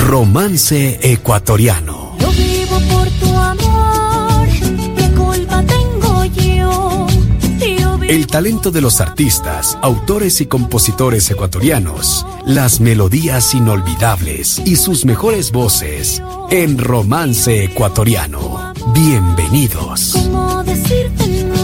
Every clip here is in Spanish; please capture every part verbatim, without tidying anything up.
Romance Ecuatoriano. Yo vivo por tu amor, ¿qué culpa tengo yo? Yo vivo... El talento de los artistas, autores y compositores ecuatorianos, las melodías inolvidables y sus mejores voces en Romance Ecuatoriano. Bienvenidos. ¿Cómo decirte no?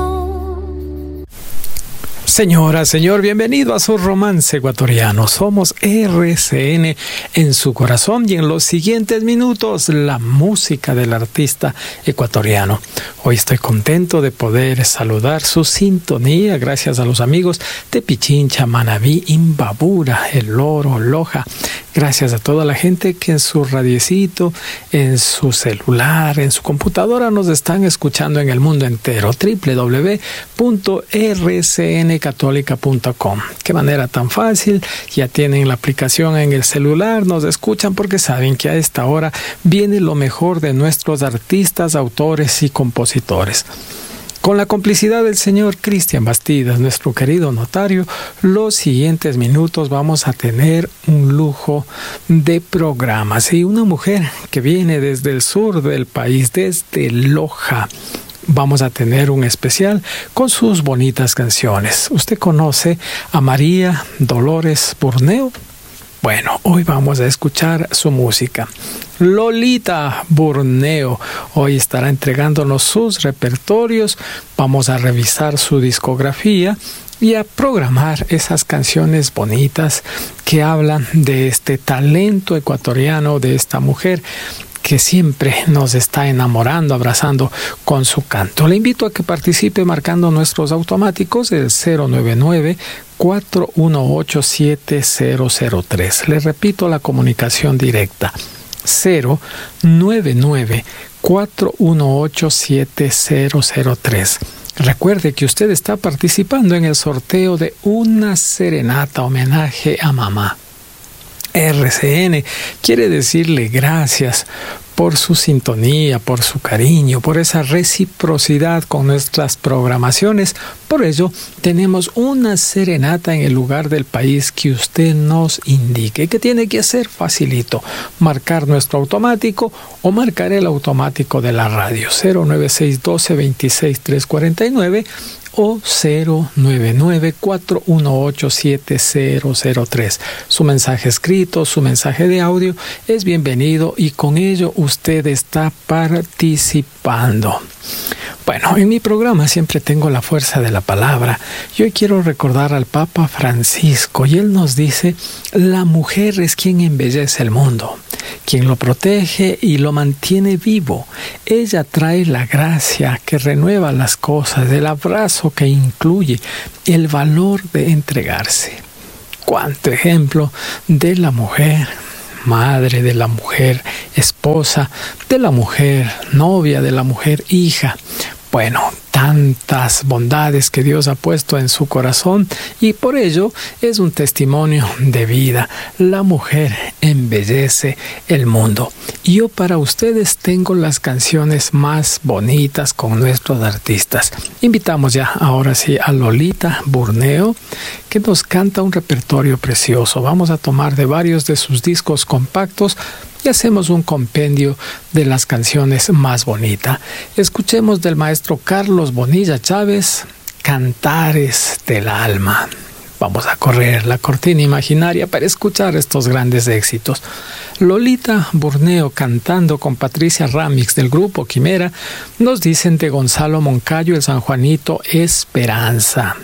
Señora, señor, bienvenido a su Romance Ecuatoriano. Somos R C N en su corazón y en los siguientes minutos la música del artista ecuatoriano. Hoy estoy contento de poder saludar su sintonía gracias a los amigos de Pichincha, Manabí, Imbabura, El Oro, Loja. Gracias a toda la gente que en su radiecito, en su celular, en su computadora nos están escuchando en el mundo entero. doble u doble u doble u punto r c n católica punto com. Qué manera tan fácil. Ya tienen la aplicación en el celular, nos escuchan porque saben que a esta hora viene lo mejor de nuestros artistas, autores y compositores. Con la complicidad del señor Cristian Bastidas, nuestro querido notario, los siguientes minutos vamos a tener un lujo de programas. Y una mujer que viene desde el sur del país, desde Loja. Vamos a tener un especial con sus bonitas canciones. ¿Usted conoce a María Dolores Burneo? Bueno, hoy vamos a escuchar su música. Lolita Burneo hoy estará entregándonos sus repertorios. Vamos a revisar su discografía y a programar esas canciones bonitas que hablan de este talento ecuatoriano, de esta mujer que siempre nos está enamorando, abrazando con su canto. Le invito a que participe marcando nuestros automáticos, el cero nueve nueve, cuatro uno ocho, siete cero cero tres. Le repito la comunicación directa, cero nueve nueve, cuatro uno ocho, siete cero cero tres. Recuerde que usted está participando en el sorteo de una serenata homenaje a mamá. R C N quiere decirle gracias por su sintonía, por su cariño, por esa reciprocidad con nuestras programaciones. Por ello, tenemos una serenata en el lugar del país que usted nos indique. ¿Qué tiene que hacer? Facilito. Marcar nuestro automático o marcar el automático de la radio. cero nueve seis uno dos, dos seis tres cuatro nueve o cero nueve nueve, cuatro uno ocho, siete cero cero tres. Su mensaje escrito, su mensaje de audio es bienvenido y con ello usted está participando. Bueno, en mi programa siempre tengo la fuerza de la palabra. Yo hoy quiero recordar al Papa Francisco y él nos dice: la mujer es quien embellece el mundo, quien lo protege y lo mantiene vivo. Ella trae la gracia que renueva las cosas, el abrazo que incluye, el valor de entregarse. Cuánto ejemplo de la mujer madre, de la mujer esposa, de la mujer novia, de la mujer hija. Bueno, tantas bondades que Dios ha puesto en su corazón y por ello es un testimonio de vida. La mujer embellece el mundo. Y yo para ustedes tengo las canciones más bonitas con nuestros artistas. Invitamos ya ahora sí a Lolita Burneo, que nos canta un repertorio precioso. Vamos a tomar de varios de sus discos compactos y hacemos un compendio de las canciones más bonitas. Escuchemos del maestro Carlos Bonilla Chávez, Cantares del Alma. Vamos a correr la cortina imaginaria para escuchar estos grandes éxitos. Lolita Burneo cantando con Patricia Ramix del grupo Quimera. Nos dicen de Gonzalo Moncayo, el San Juanito Esperanza.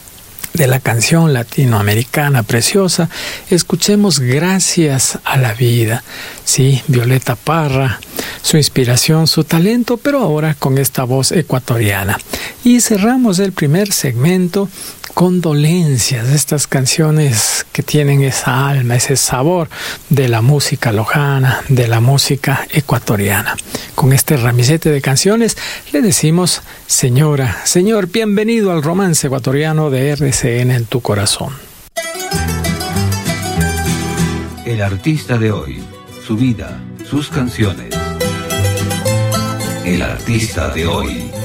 De la canción latinoamericana preciosa, escuchemos Gracias a la Vida. Sí, Violeta Parra, su inspiración, su talento, pero ahora con esta voz ecuatoriana. Y cerramos el primer segmento con Dolencias, estas canciones que tienen esa alma, ese sabor de la música lojana, de la música ecuatoriana. Con este ramillete de canciones le decimos: señora, señor, bienvenido al Romance Ecuatoriano de R C N en tu corazón. El artista de hoy, su vida, sus canciones. El artista de hoy.